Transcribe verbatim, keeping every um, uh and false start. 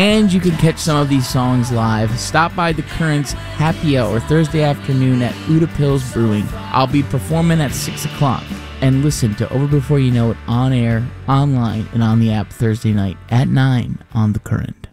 And you can catch some of these songs live. Stop by The Current's Happy Hour Thursday afternoon at Uda Pills Brewing. I'll be performing at six o'clock. And listen to Over Before You Know It on air, online, and on the app Thursday night at nine on The Current.